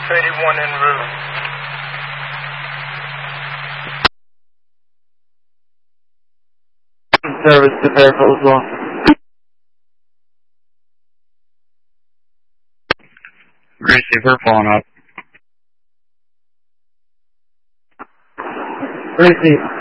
F81 en route. Service to Fairfield as well. Receiver following up. Receive.